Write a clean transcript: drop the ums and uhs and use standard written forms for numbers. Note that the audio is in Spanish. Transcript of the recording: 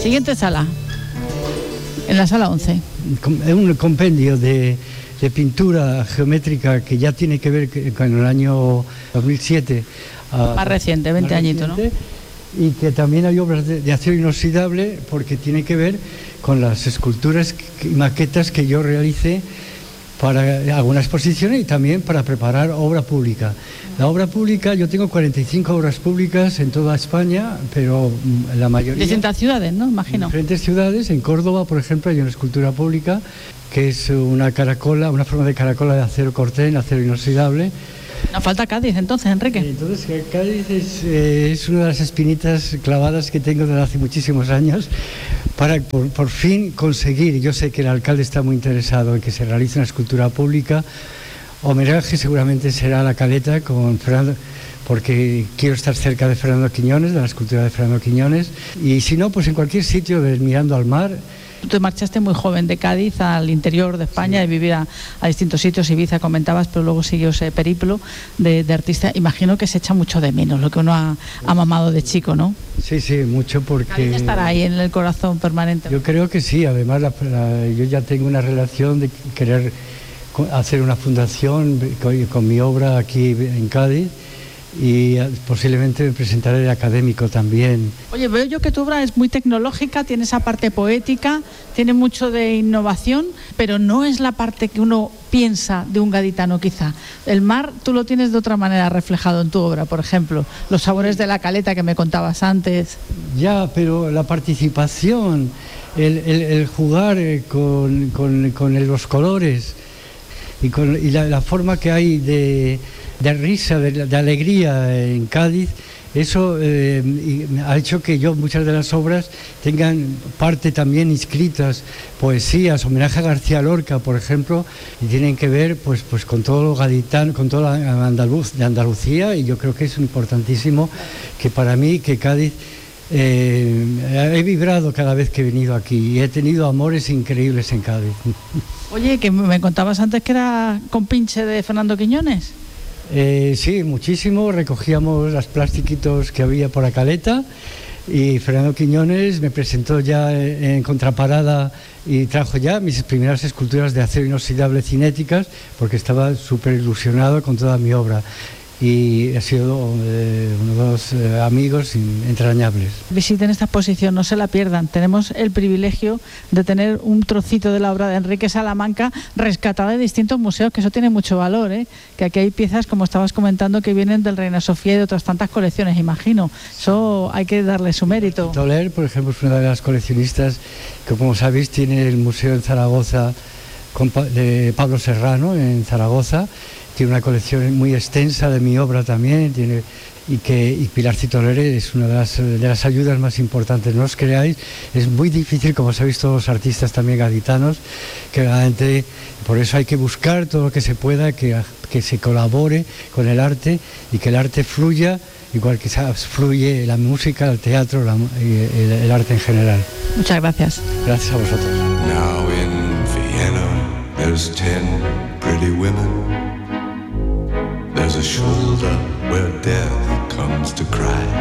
Siguiente sala, en la sala 11. Es un compendio de pintura geométrica que ya tiene que ver con el año 2007. Más reciente, 20 añitos, ¿no? Y que también hay obras de acero inoxidable porque tiene que ver con las esculturas y maquetas que yo realicé para algunas exposiciones y también para preparar obra pública. La obra pública, yo tengo 45 obras públicas en toda España, pero la mayoría... Distintas ciudades, ¿no? Imagino. En diferentes ciudades. En Córdoba, por ejemplo, hay una escultura pública que es una caracola, una forma de caracola de acero corten, acero inoxidable. Nos falta Cádiz, entonces, Enrique. Entonces, Cádiz es una de las espinitas clavadas que tengo desde hace muchísimos años para por fin conseguir, y yo sé que el alcalde está muy interesado en que se realice una escultura pública. Homenaje seguramente será a la Caleta con Fernando, porque quiero estar cerca de Fernando Quiñones, de la escultura de Fernando Quiñones, y si no, pues en cualquier sitio mirando al mar. Tú te marchaste muy joven de Cádiz al interior de España, sí, de vivir a distintos sitios, Ibiza comentabas, pero luego siguió ese periplo de artista. Imagino que se echa mucho de menos lo que uno ha mamado de chico, ¿no? Sí, mucho, porque... Cádiz estará ahí en el corazón permanente. Yo creo que sí, además yo ya tengo una relación de querer hacer una fundación con mi obra aquí en Cádiz, y posiblemente me presentaré de académico también. Oye, veo yo que tu obra es muy tecnológica, tiene esa parte poética, tiene mucho de innovación, pero no es la parte que uno piensa de un gaditano quizá. El mar tú lo tienes de otra manera reflejado en tu obra, por ejemplo, los sabores de la Caleta que me contabas antes. Ya, pero la participación, el jugar con los colores y la forma que hay de risa, de alegría en Cádiz, eso ha hecho que yo muchas de las obras tengan parte también inscritas, poesías, homenaje a García Lorca, por ejemplo, y tienen que ver pues con todo lo gaditano, con todo de Andalucía, y yo creo que es importantísimo que para mí, que Cádiz, he vibrado cada vez que he venido aquí y he tenido amores increíbles en Cádiz. Oye, que me contabas antes que era compinche de Fernando Quiñones. Sí, muchísimo. Recogíamos los plastiquitos que había por la Caleta y Fernando Quiñones me presentó ya en Contraparada y trajo ya mis primeras esculturas de acero inoxidable cinéticas, porque estaba súper ilusionado con toda mi obra. Y ha sido unos amigos entrañables. Visiten esta exposición, no se la pierdan. Tenemos el privilegio de tener un trocito de la obra de Enrique Salamanca rescatada de distintos museos, que eso tiene mucho valor, ¿eh? Que aquí hay piezas, como estabas comentando, que vienen del Reina Sofía y de otras tantas colecciones, imagino. Eso hay que darle su mérito. Toler, por ejemplo, es una de las coleccionistas que, como sabéis, tiene el museo en Zaragoza de Pablo Serrano, en Zaragoza. Tiene una colección muy extensa de mi obra también, y Pilarcito Lere es una de las ayudas más importantes. No os creáis, es muy difícil, como sabéis todos los artistas también gaditanos, que realmente por eso hay que buscar todo lo que se pueda, que se colabore con el arte y que el arte fluya, igual que fluye la música, el teatro y el arte en general. Muchas gracias. Gracias a vosotros. Now in Vienna there's 10 pretty women. There's a shoulder where death comes to cry.